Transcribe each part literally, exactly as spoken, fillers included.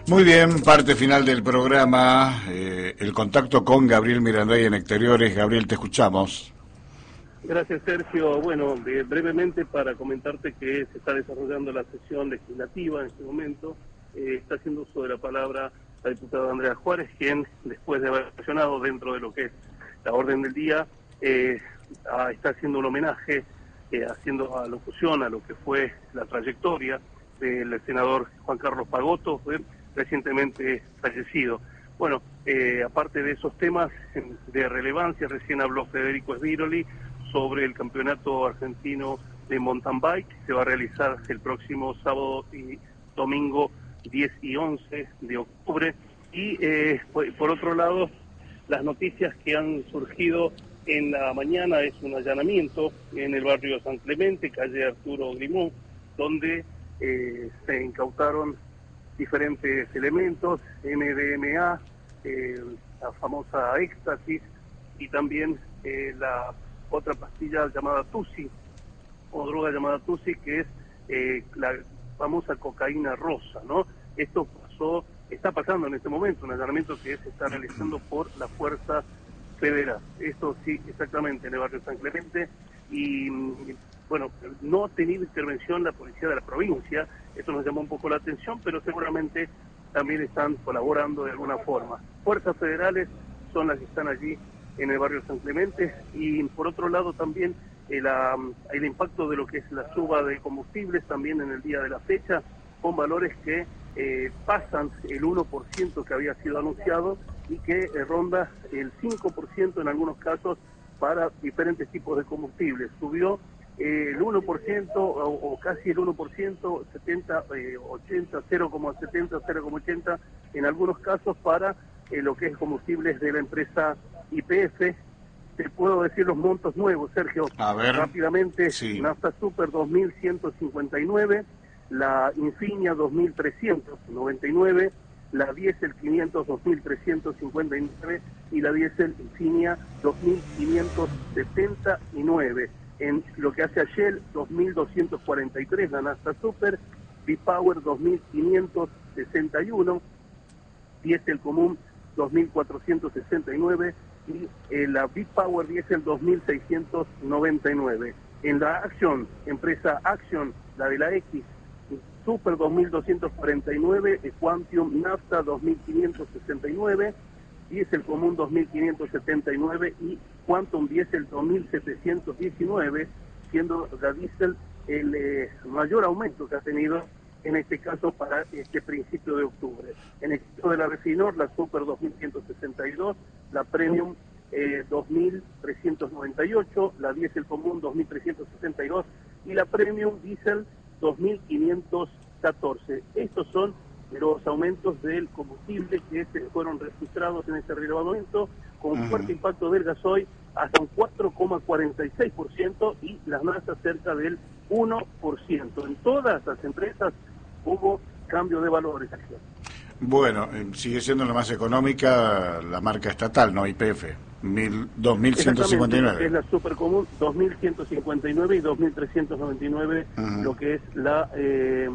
Muy bien, parte final del programa, eh, el contacto con Gabriel Miranday en Exteriores. Gabriel, te escuchamos. Gracias, Sergio. Bueno, eh, brevemente para comentarte que se está desarrollando la sesión legislativa en este momento. Eh, está haciendo uso de la palabra la diputada Andrea Juárez, quien, después de haber accionado dentro de lo que es la orden del día, eh, ah, está haciendo un homenaje, eh, haciendo alocución a lo que fue la trayectoria del senador Juan Carlos Pagotto, eh, recientemente fallecido. Bueno, eh, aparte de esos temas de relevancia, recién habló Federico Sviroli sobre el campeonato argentino de mountain bike, que se va a realizar el próximo sábado y domingo diez y once de octubre. Y eh, por otro lado, las noticias que han surgido en la mañana es un allanamiento en el barrio San Clemente, calle Arturo Grimón, donde eh, se incautaron diferentes elementos, M D M A, eh, la famosa éxtasis y también eh, la otra pastilla llamada Tusi, o droga llamada Tusi, que es eh, la famosa cocaína rosa, ¿no? Esto pasó, está pasando en este momento, un allanamiento que se está realizando por la Fuerza Federal. Esto sí, exactamente, en el barrio San Clemente, y bueno, no ha tenido intervención la policía de la provincia. Esto nos llamó un poco la atención, pero seguramente también están colaborando de alguna forma. Fuerzas federales son las que están allí en el barrio San Clemente, y por otro lado también el, el impacto de lo que es la suba de combustibles también en el día de la fecha, con valores que eh, pasan el uno por ciento que había sido anunciado y que eh, ronda el cinco por ciento en algunos casos para diferentes tipos de combustibles. Subió eh, el uno por ciento o, o casi el uno por ciento, setenta, eh, ochenta, cero coma setenta, cero coma ochenta en algunos casos para eh, lo que es combustibles de la empresa Y P F. Te puedo decir los montos nuevos, Sergio. A ver, rápidamente. Sí. Nafta Super dos mil ciento cincuenta y nueve, la Infinia dos mil trescientos noventa y nueve, la Diesel quinientos dos mil trescientos cincuenta y nueve y la Diesel Infinia dos mil quinientos setenta y nueve. En lo que hace a Shell, dos mil doscientos cuarenta y tres la Nafta Super, B-Power dos mil quinientos sesenta y uno, Diesel Común dos mil cuatrocientos sesenta y nueve y eh, la B-Power Diesel dos mil seiscientos noventa y nueve. En la Action, empresa Action, la de la X, Super dos mil doscientos cuarenta y nueve, Quantium Nafta dos mil quinientos sesenta y nueve, Diesel Común dos mil quinientos setenta y nueve y Quantum Diesel dos mil setecientos diecinueve, siendo la Diesel el eh, mayor aumento que ha tenido en este caso para este principio de octubre. En el caso de la Refinor, la Super dos mil ciento sesenta y dos, la Premium eh, dos mil trescientos noventa y ocho, la Diesel Común dos mil trescientos sesenta y dos y la Premium Diesel dos mil quinientos catorce. Estos son los aumentos del combustible que se fueron registrados en este relevamiento, con un uh-huh. fuerte impacto del gasoil hasta un cuatro coma cuarenta y seis por ciento y las masas cerca del uno por ciento. En todas las empresas hubo cambio de valores. Bueno, eh, sigue siendo la más económica la marca estatal, ¿no? Y P F, dos mil ciento cincuenta y nueve. Es la Supercomún, dos mil ciento cincuenta y nueve y dos mil trescientos noventa y nueve, uh-huh. lo que es la, eh,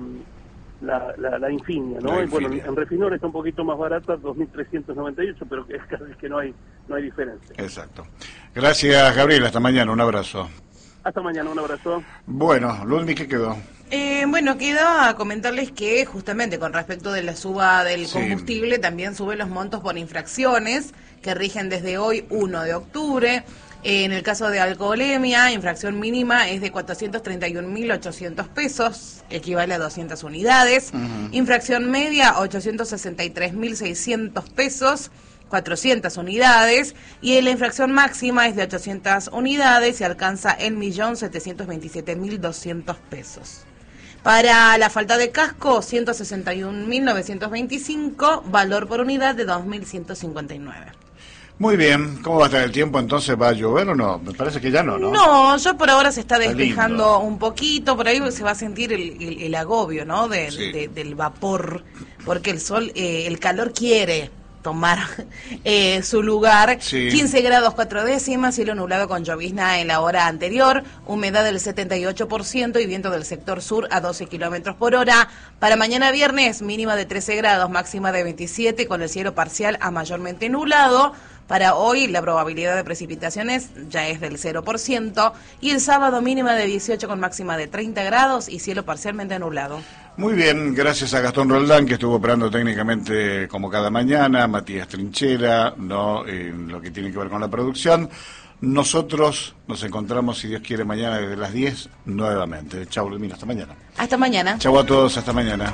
la, la, la Infinia, ¿no? La y bueno, Infinia. En Refinor está un poquito más barata, dos mil trescientos noventa y ocho, pero es casi que no hay, no hay diferencia. Exacto. Gracias, Gabriel. Hasta mañana. Un abrazo. Hasta mañana. Un abrazo. Bueno, Ludmi, ¿qué quedó? Eh, bueno, queda comentarles que justamente con respecto de la suba del Sí. combustible, también suben los montos por infracciones que rigen desde hoy, uno de octubre. Eh, en el caso de alcoholemia, infracción mínima es de cuatrocientos treinta y un mil ochocientos pesos, equivale a doscientas unidades. Uh-huh. Infracción media, ochocientos sesenta y tres mil seiscientos pesos, cuatrocientas unidades, y la infracción máxima es de ochocientas unidades y alcanza el millón setecientos veintisiete mil doscientos pesos. Para la falta de casco, ciento sesenta y un mil novecientos veinticinco, valor por unidad de dos mil ciento cincuenta y nueve. Muy bien, ¿cómo va a estar el tiempo entonces? ¿Va a llover o no? Me parece que ya no, ¿no? No, yo por ahora se está Está despejando lindo. un poquito, por ahí se va a sentir el, el, el agobio, ¿no? De, Sí. de, del vapor, porque el sol, eh, el calor quiere, tomar eh, su lugar. Sí. quince grados cuatro décimas, cielo nublado con llovizna en la hora anterior, humedad del setenta y ocho por ciento y viento del sector sur a doce kilómetros por hora. Para mañana viernes, mínima de trece grados, máxima de veintisiete, con el cielo parcial a mayormente nublado. Para hoy la probabilidad de precipitaciones ya es del cero por ciento y el sábado mínima de dieciocho con máxima de treinta grados y cielo parcialmente nublado. Muy bien, gracias a Gastón Roldán, que estuvo operando técnicamente como cada mañana, Matías Trinchera, no en lo que tiene que ver con la producción. Nosotros nos encontramos, si Dios quiere, mañana desde las diez nuevamente. Chau, Lumina, hasta mañana. Hasta mañana. Chau a todos, hasta mañana.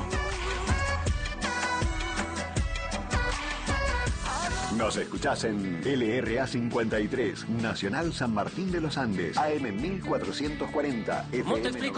Nos escuchás en L R A cincuenta y tres, Nacional San Martín de los Andes, A M mil cuatrocientos cuarenta, F M